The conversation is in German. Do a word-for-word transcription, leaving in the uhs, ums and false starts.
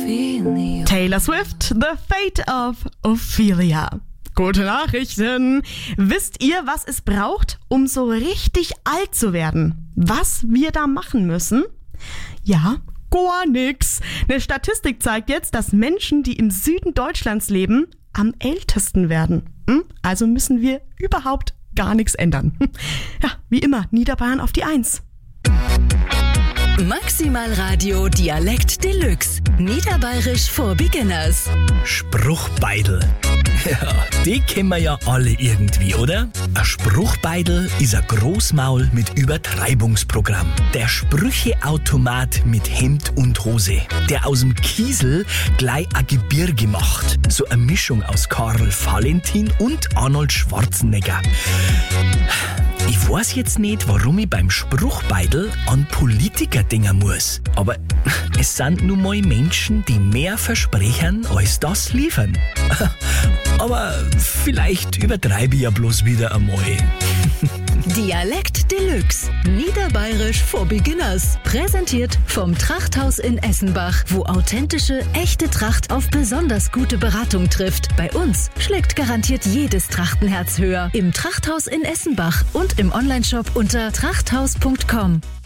Taylor Swift, The Fate of Ophelia. Gute Nachrichten. Wisst ihr, was es braucht, um so richtig alt zu werden? Was wir da machen müssen? Ja, gar nix. Eine Statistik zeigt jetzt, dass Menschen, die im Süden Deutschlands leben, am ältesten werden. Also müssen wir überhaupt gar nichts ändern. Ja, wie immer, Niederbayern auf die Eins. Maximal Radio Dialekt Deluxe. Niederbayerisch for Beginners. Spruchbeidel. Ja, die kennen wir ja alle irgendwie, oder? Ein Spruchbeidel ist ein Großmaul mit Übertreibungsprogramm. Der Sprücheautomat mit Hemd und Hose. Der aus dem Kiesel gleich ein Gebirge macht. So eine Mischung aus Karl Valentin und Arnold Schwarzenegger. Ich weiß jetzt nicht, warum ich beim Spruchbeidel an Politiker denken muss. Aber es sind nun mal Menschen, die mehr versprechen, als das liefern. Aber vielleicht übertreibe ich ja bloß wieder einmal. Dialekt Deluxe. Niederbayerisch for Beginners. Präsentiert vom Trachthaus in Essenbach, wo authentische, echte Tracht auf besonders gute Beratung trifft. Bei uns schlägt garantiert jedes Trachtenherz höher. Im Trachthaus in Essenbach und im Onlineshop unter trachthaus punkt com.